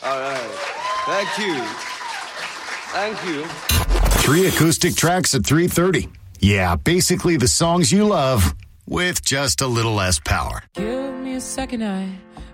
All right. Thank you. Thank you. 3 acoustic tracks at 3:30. Yeah, basically the songs you love with just a little less power. Give me a second, I